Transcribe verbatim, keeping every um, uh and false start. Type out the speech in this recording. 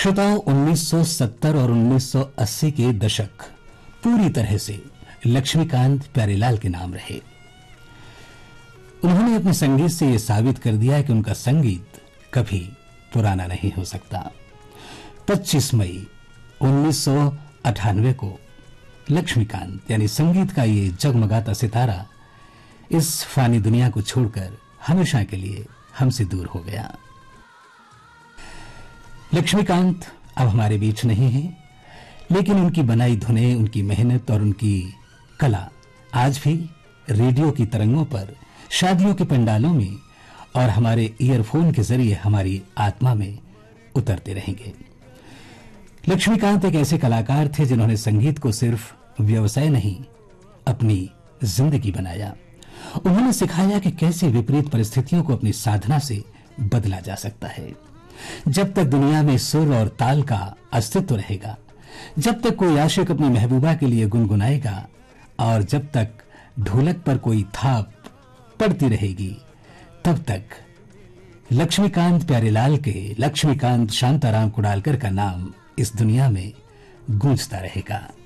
श्रोताओं, उन्नीस सौ सत्तर और उन्नीस सौ अस्सी के दशक पूरी तरह से लक्ष्मीकांत प्यारेलाल के नाम रहे। उन्होंने अपने संगीत से यह साबित कर दिया कि उनका संगीत कभी पुराना नहीं हो सकता। पच्चीस मई उन्नीस सौ अट्ठानवे को लक्ष्मीकांत यानी संगीत का ये जगमगाता सितारा इस फानी दुनिया को छोड़कर हमेशा के लिए हमसे दूर हो गया। लक्ष्मीकांत अब हमारे बीच नहीं है, लेकिन उनकी बनाई धुनें, उनकी मेहनत और उनकी कला आज भी रेडियो की तरंगों पर, शादियों के पंडालों में और हमारे ईयरफोन के जरिए हमारी आत्मा में उतरते रहेंगे। लक्ष्मीकांत एक ऐसे कलाकार थे जिन्होंने संगीत को सिर्फ व्यवसाय नहीं, अपनी जिंदगी बनाया। उन्होंने सिखाया कि कैसे विपरीत परिस्थितियों को अपनी साधना से बदला जा सकता है। जब तक दुनिया में सुर और ताल का अस्तित्व रहेगा, जब तक कोई आशिक अपनी महबूबा के लिए गुनगुनाएगा और जब तक ढोलक पर कोई थाप पड़ती रहेगी, तब तक लक्ष्मीकांत प्यारेलाल के, लक्ष्मीकांत शांताराम कुडालकर का नाम इस दुनिया में गूंजता रहेगा।